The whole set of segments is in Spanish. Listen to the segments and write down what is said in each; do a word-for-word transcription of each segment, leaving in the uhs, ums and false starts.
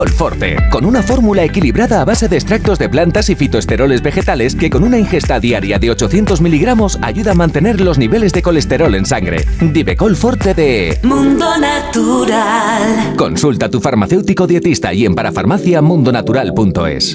Forte, con una fórmula equilibrada a base de extractos de plantas y fitoesteroles vegetales que con una ingesta diaria de ochocientos miligramos ayuda a mantener los niveles de colesterol en sangre. Divecol Forte de Mundo Natural. Consulta a tu farmacéutico dietista y en parafarmacia mundonatural punto es.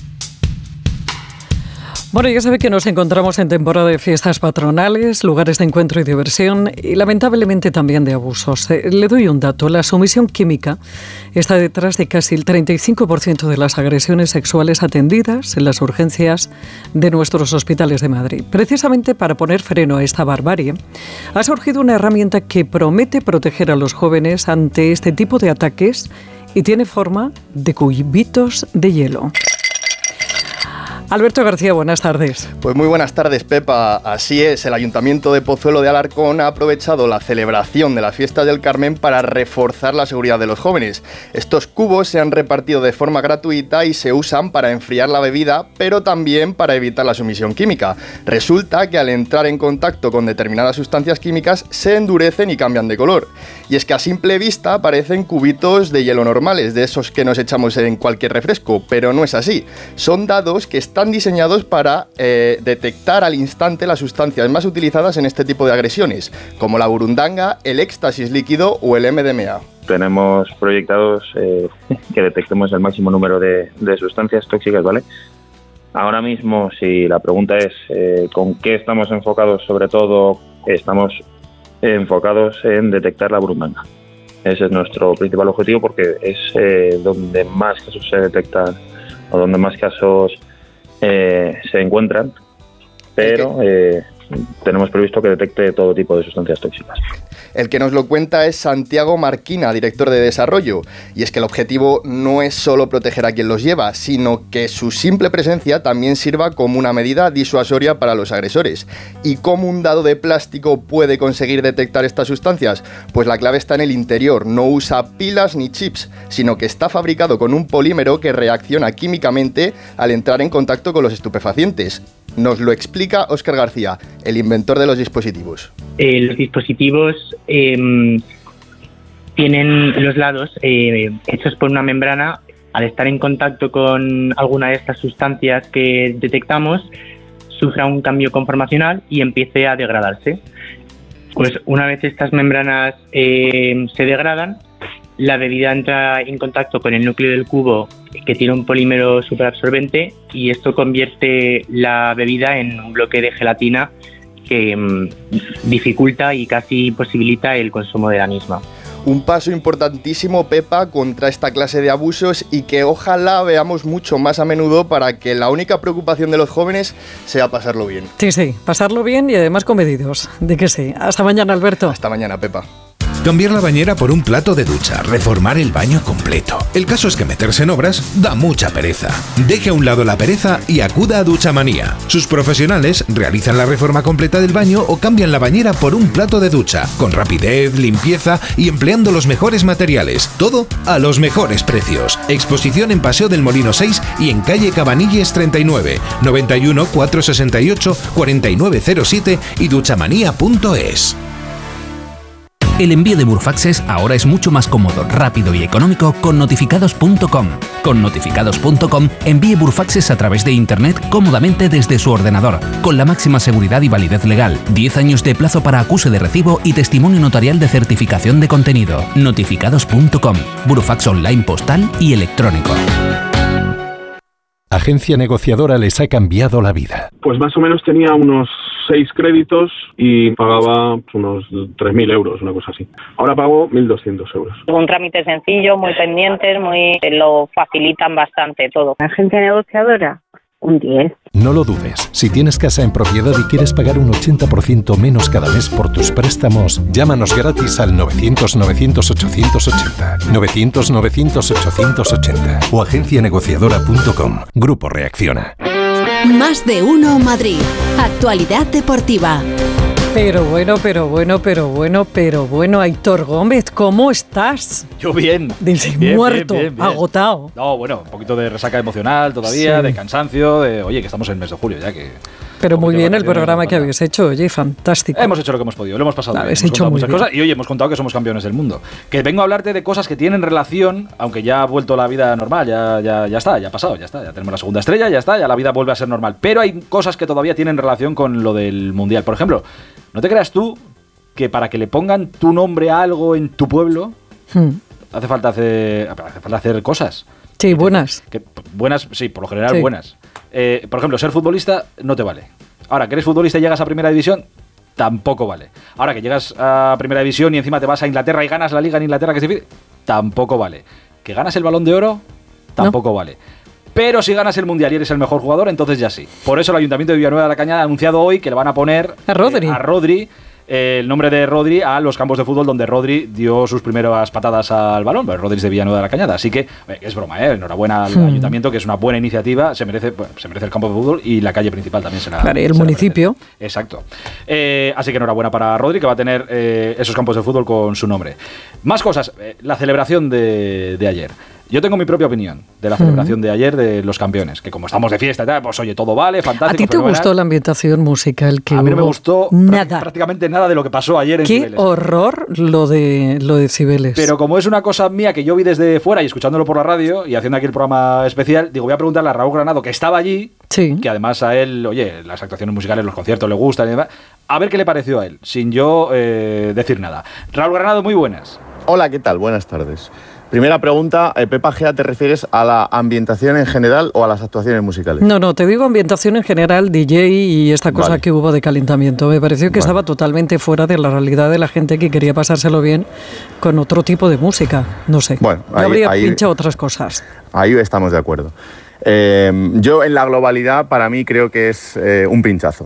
Bueno, ya sabe que nos encontramos en temporada de fiestas patronales, lugares de encuentro y diversión y lamentablemente también de abusos. Le doy un dato. La sumisión química está detrás de casi el treinta y cinco por ciento de las agresiones sexuales atendidas en las urgencias de nuestros hospitales de Madrid. Precisamente para poner freno a esta barbarie, ha surgido una herramienta que promete proteger a los jóvenes ante este tipo de ataques y tiene forma de cubitos de hielo. Alberto García, buenas tardes. Pues muy buenas tardes, Pepa. Así es, el Ayuntamiento de Pozuelo de Alarcón ha aprovechado la celebración de las fiestas del Carmen para reforzar la seguridad de los jóvenes. Estos cubos se han repartido de forma gratuita y se usan para enfriar la bebida, pero también para evitar la sumisión química. Resulta que al entrar en contacto con determinadas sustancias químicas se endurecen y cambian de color. Y es que a simple vista parecen cubitos de hielo normales, de esos que nos echamos en cualquier refresco, pero no es así. Son dados que están diseñados para eh, detectar al instante las sustancias más utilizadas en este tipo de agresiones, como la burundanga, el éxtasis líquido o el eme de eme a. Tenemos proyectados eh, que detectemos el máximo número de, de sustancias tóxicas, ¿vale? Ahora mismo, si la pregunta es eh, ¿con qué estamos enfocados? Sobre todo, estamos enfocados en detectar la burundanga. Ese es nuestro principal objetivo porque es eh, donde más casos se detectan o donde más casos eh, se encuentran, pero eh, tenemos previsto que detecte todo tipo de sustancias tóxicas. El que nos lo cuenta es Santiago Marquina, director de Desarrollo, y es que el objetivo no es solo proteger a quien los lleva, sino que su simple presencia también sirva como una medida disuasoria para los agresores. ¿Y cómo un dado de plástico puede conseguir detectar estas sustancias? Pues la clave está en el interior, no usa pilas ni chips, sino que está fabricado con un polímero que reacciona químicamente al entrar en contacto con los estupefacientes. Nos lo explica Óscar García, el inventor de los dispositivos. Eh, los dispositivos eh, tienen los lados eh, hechos por una membrana. Al estar en contacto con alguna de estas sustancias que detectamos, sufra un cambio conformacional y empiece a degradarse. Pues una vez estas membranas eh, se degradan, la bebida entra en contacto con el núcleo del cubo, que tiene un polímero superabsorbente, y esto convierte la bebida en un bloque de gelatina que mmm, dificulta y casi imposibilita el consumo de la misma. Un paso importantísimo, Pepa, contra esta clase de abusos y que ojalá veamos mucho más a menudo para que la única preocupación de los jóvenes sea pasarlo bien. Sí, sí, pasarlo bien y además comedidos. De que sí. Hasta mañana, Alberto. Hasta mañana, Pepa. Cambiar la bañera por un plato de ducha, reformar el baño completo. El caso es que meterse en obras da mucha pereza. Deje a un lado la pereza y acuda a Duchamanía. Sus profesionales realizan la reforma completa del baño o cambian la bañera por un plato de ducha, con rapidez, limpieza y empleando los mejores materiales. Todo a los mejores precios. Exposición en Paseo del Molino seis y en calle Cabanilles treinta y nueve, noventa y uno, cuatrocientos sesenta y ocho, cuarenta y nueve cero siete y duchamanía punto es. El envío de Burfaxes ahora es mucho más cómodo, rápido y económico con notificados punto com. Con notificados punto com envíe Burfaxes a través de internet cómodamente desde su ordenador, con la máxima seguridad y validez legal, diez años de plazo para acuse de recibo y testimonio notarial de certificación de contenido. notificados punto com, Burfax online postal y electrónico. Agencia Negociadora les ha cambiado la vida. Pues más o menos tenía unos seis créditos y pagaba unos tres mil euros, una cosa así. Ahora pago mil doscientos euros. Un trámite sencillo, muy pendientes, muy lo facilitan bastante todo. Agencia Negociadora, un diez. No lo dudes. Si tienes casa en propiedad y quieres pagar un ochenta por ciento menos cada mes por tus préstamos, llámanos gratis al novecientos, novecientos, ochocientos ochenta. novecientos, novecientos, ochocientos ochenta o agencia negociadora punto com. Grupo Reacciona. Más de uno Madrid. Actualidad deportiva. Pero bueno, pero bueno, pero bueno, pero bueno, Aitor Gómez, ¿cómo estás? Yo bien. Dice, bien, muerto, bien, bien, bien. agotado. No, bueno, un poquito de resaca emocional todavía, Sí. de cansancio, de, oye, que estamos en el mes de julio ya, que Pero muy bien el programa que habéis hecho, oye, fantástico. Hemos hecho lo que hemos podido, lo hemos pasado bien. Habéis Hemos hecho contado muy muchas bien. cosas y hoy hemos contado que somos campeones del mundo. Que vengo a hablarte de cosas que tienen relación, aunque ya ha vuelto la vida normal, ya, ya, ya está, ya ha pasado, ya está, ya tenemos la segunda estrella, ya está, ya la vida vuelve a ser normal. Pero hay cosas que todavía tienen relación con lo del Mundial. Por ejemplo, no te creas tú que para que le pongan tu nombre a algo en tu pueblo, Hmm. hace falta hacer, hace falta hacer cosas. Sí, buenas. Que, buenas, sí, por lo general Sí. buenas. Eh, por ejemplo, ser futbolista no te vale. Ahora, que eres futbolista y llegas a Primera División, tampoco vale. Ahora, que llegas a Primera División y encima te vas a Inglaterra y ganas la Liga en Inglaterra, que es difícil, tampoco vale. Que ganas el Balón de Oro, tampoco no. vale. Pero si ganas el Mundial y eres el mejor jugador, entonces ya sí. Por eso el Ayuntamiento de Villanueva de la Cañada ha anunciado hoy que le van a poner a Rodri, eh, a Rodri eh, el nombre de Rodri a los campos de fútbol donde Rodri dio sus primeras patadas al balón. Pues Rodri es de Villanueva de la Cañada. Así que, eh, es broma, ¿eh? Enhorabuena al hmm. Ayuntamiento, que es una buena iniciativa. Se merece, bueno, se merece el campo de fútbol y la calle principal también se la Claro, y el se municipio. Exacto. Eh, así que enhorabuena para Rodri, que va a tener eh, esos campos de fútbol con su nombre. Más cosas. Eh, la celebración de, de ayer. Yo tengo mi propia opinión de la celebración de ayer de los campeones, que como estamos de fiesta y tal, pues oye, todo vale, fantástico. ¿A ti te fenomenal. gustó la ambientación musical que A mí no me hubo? gustó nada. prácticamente nada de lo que pasó ayer en Qué Cibeles. horror lo de, lo de Cibeles. Pero como es una cosa mía que yo vi desde fuera y escuchándolo por la radio y haciendo aquí el programa especial, digo, voy a preguntarle a Raúl Granado, que estaba allí, sí. que además a él, oye, las actuaciones musicales, los conciertos le gustan y demás, a ver qué le pareció a él, sin yo eh, decir nada. Raúl Granado, muy buenas. Hola, ¿qué tal? Buenas tardes. Primera pregunta, eh, Pepa Gea, ¿te refieres a la ambientación en general o a las actuaciones musicales? No, no, te digo ambientación en general, D J y esta cosa Vale. que hubo de calentamiento. Me pareció que vale. estaba totalmente fuera de la realidad de la gente que quería pasárselo bien con otro tipo de música. No sé, bueno, yo ahí, habría ahí, pinchado otras cosas. Ahí estamos de acuerdo. Eh, yo en la globalidad para mí creo que es eh, un pinchazo.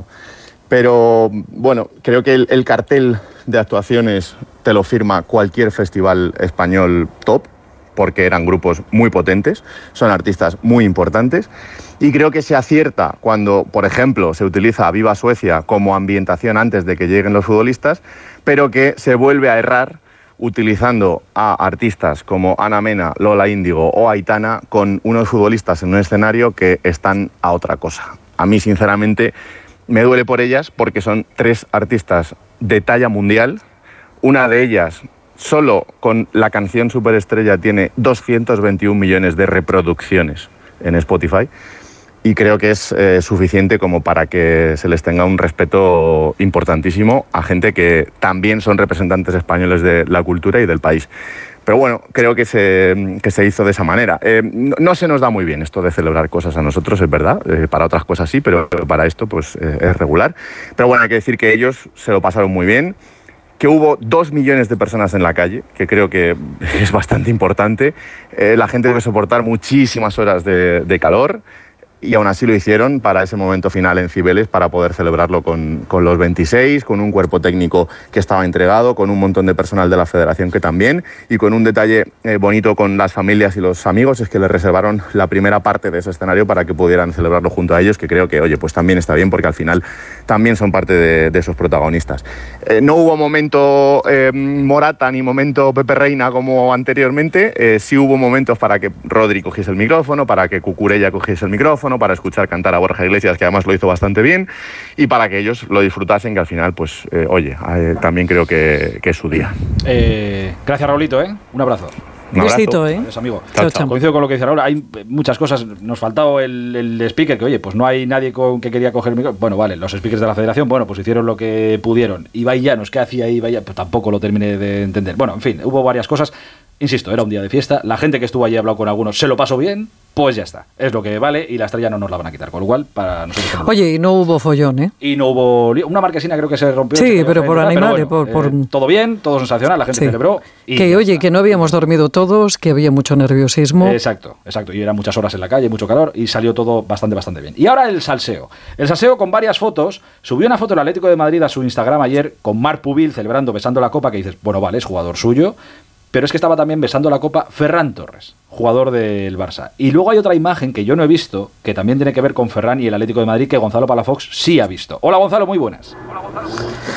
Pero bueno, creo que el, el cartel de actuaciones te lo firma cualquier festival español top, porque eran grupos muy potentes, son artistas muy importantes, y creo que se acierta cuando, por ejemplo, se utiliza Viva Suecia como ambientación antes de que lleguen los futbolistas, pero que se vuelve a errar utilizando a artistas como Ana Mena, Lola Índigo o Aitana con unos futbolistas en un escenario que están a otra cosa. A mí, sinceramente, me duele por ellas porque son tres artistas de talla mundial, una de ellas solo con la canción Superestrella tiene doscientos veintiún millones de reproducciones en Spotify y creo que es eh, suficiente como para que se les tenga un respeto importantísimo a gente que también son representantes españoles de la cultura y del país. Pero bueno, creo que se, que se hizo de esa manera. Eh, no, no se nos da muy bien esto de celebrar cosas a nosotros, es verdad. Eh, para otras cosas sí, pero para esto pues eh, es regular. Pero bueno, hay que decir que ellos se lo pasaron muy bien, que hubo dos millones de personas en la calle, que creo que es bastante importante. Eh, la gente debe soportar muchísimas horas de, de calor y aún así lo hicieron para ese momento final en Cibeles, para poder celebrarlo con, con los veintiséis, con un cuerpo técnico que estaba entregado, con un montón de personal de la federación que también, y con un detalle eh, bonito con las familias y los amigos, es que les reservaron la primera parte de ese escenario para que pudieran celebrarlo junto a ellos, que creo que, oye, pues también está bien, porque al final también son parte de, de esos protagonistas. Eh, no hubo momento eh, Morata ni momento Pepe Reina como anteriormente, eh, sí hubo momentos para que Rodri cogiese el micrófono, para que Cucurella cogiese el micrófono, para escuchar cantar a Borja Iglesias, que además lo hizo bastante bien, y para que ellos lo disfrutasen, que al final, pues, eh, oye, eh, también creo que, que es su día. Eh, gracias, Raulito, ¿eh? Un abrazo. Un besito, ¿eh? Adiós, amigo. Chao, chao. Coincido con lo que dice Raúl, hay muchas cosas. Nos faltaba el, el speaker, que oye, pues no hay nadie con que quería coger el micrófono. Bueno, vale, los speakers de la federación, bueno, pues hicieron lo que pudieron. Ibai Llanos, ¿qué hacía Ibai Llanos? Pues tampoco lo terminé de entender. Bueno, en fin, hubo varias cosas. Insisto, era un día de fiesta. La gente que estuvo allí, ha hablado con algunos, se lo pasó bien. Pues ya está, es lo que vale y la estrella no nos la van a quitar, con lo cual para nosotros... Oye, y no hubo follón, ¿eh? Y no hubo... Una marquesina creo que se rompió. Sí, pero por animales, bueno, por, eh, por... todo bien, todo sensacional, la gente sí. celebró. Y que oye, está. Que no habíamos dormido todos, que había mucho nerviosismo. Exacto, exacto, y eran muchas horas en la calle, mucho calor, y salió todo bastante, bastante bien. Y ahora el salseo. El salseo con varias fotos. Subió una foto del Atlético de Madrid a su Instagram ayer con Marc Pubil celebrando, besando la copa, que dices, bueno, vale, es jugador suyo. Pero es que estaba también besando la copa Ferran Torres, jugador del Barça. Y luego hay otra imagen que yo no he visto, que también tiene que ver con Ferran y el Atlético de Madrid, que Gonzalo Palafox sí ha visto. Hola, Gonzalo, muy buenas. Hola, Gonzalo.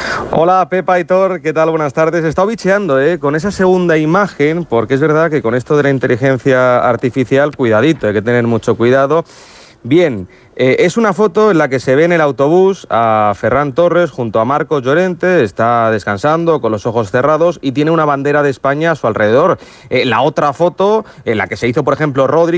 Hola, Pepa y Thor, ¿qué tal? Buenas tardes. He estado bicheando ¿eh? con esa segunda imagen, porque es verdad que con esto de la inteligencia artificial, cuidadito, hay que tener mucho cuidado. Bien, Eh, es una foto en la que se ve en el autobús a Ferran Torres junto a Marcos Llorente, está descansando con los ojos cerrados y tiene una bandera de España a su alrededor. Eh, la otra foto, en la que se hizo, por ejemplo, Rodri,